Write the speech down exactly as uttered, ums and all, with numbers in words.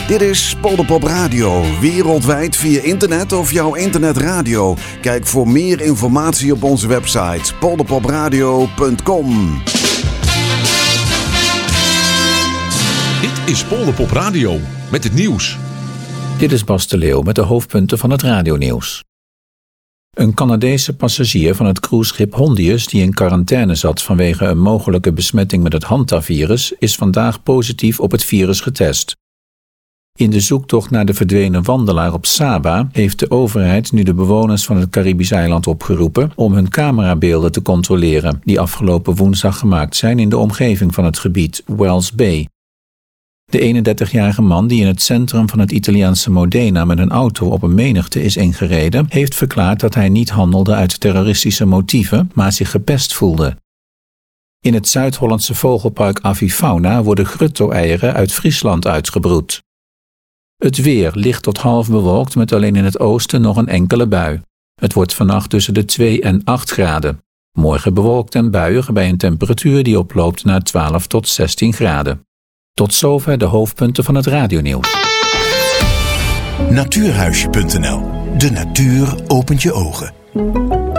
Dit is Polderpop Radio, wereldwijd via internet of jouw internetradio. Kijk voor meer informatie op onze website polderpopradio punt com. Dit is Polderpop Radio met het nieuws. Dit is Bas de Leeuw met de hoofdpunten van het radionieuws. Een Canadese passagier van het cruiseschip Hondius die in quarantaine zat vanwege een mogelijke besmetting met het hantavirus is vandaag positief op het virus getest. In de zoektocht naar de verdwenen wandelaar op Saba heeft de overheid nu de bewoners van het Caribisch eiland opgeroepen om hun camerabeelden te controleren, die afgelopen woensdag gemaakt zijn in de omgeving van het gebied Wells Bay. De eenendertigjarige man die in het centrum van het Italiaanse Modena met een auto op een menigte is ingereden, heeft verklaard dat hij niet handelde uit terroristische motieven, maar zich gepest voelde. In het Zuid-Hollandse vogelpark Avifauna worden grutto-eieren uit Friesland uitgebroed. Het weer licht tot half bewolkt met alleen in het oosten nog een enkele bui. Het wordt vannacht tussen de twee en acht graden. Morgen bewolkt en buiig bij een temperatuur die oploopt naar twaalf tot zestien graden. Tot zover de hoofdpunten van het radionieuws. Natuurhuisje punt n l. De natuur opent je ogen.